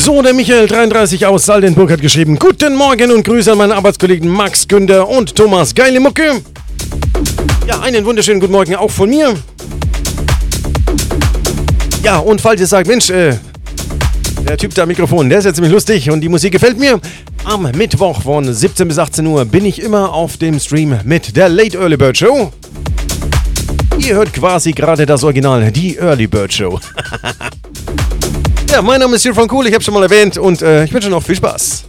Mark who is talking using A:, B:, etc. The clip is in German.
A: So, der Michael33 aus Saldenburg hat geschrieben: Guten Morgen und Grüße an meine Arbeitskollegen Max, Günther und Thomas. Geile Mucke. Ja, einen wunderschönen guten Morgen auch von mir. Ja, und falls ihr sagt, Mensch, der Typ da am Mikrofon, der ist ja ziemlich lustig und die Musik gefällt mir. Am Mittwoch von 17 bis 18 Uhr bin ich immer auf dem Stream mit der Late Early Bird Show. Ihr hört quasi gerade das Original, die Early Bird Show. Ja, mein Name ist Jules von Kuhl, ich habe schon mal erwähnt und ich wünsche noch viel Spaß.